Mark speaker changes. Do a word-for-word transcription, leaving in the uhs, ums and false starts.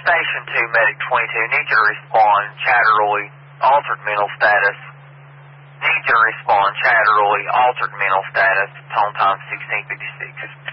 Speaker 1: Station two, Medic twenty-two, need you to respond. Chatteroy, altered mental status. Need you to respond. Chatteroy, altered mental status. Tone time sixteen fifty-six.